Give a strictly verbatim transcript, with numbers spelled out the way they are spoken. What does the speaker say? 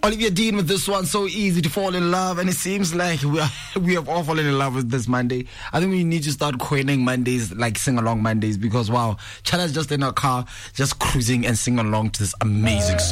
Olivia Dean with this one, So Easy to Fall in Love, and it seems like we are, we have all fallen in love with this Monday. I think we need to start coining Mondays like sing-along Mondays, because wow, Chala's just in her car, just cruising and sing along to this amazing song.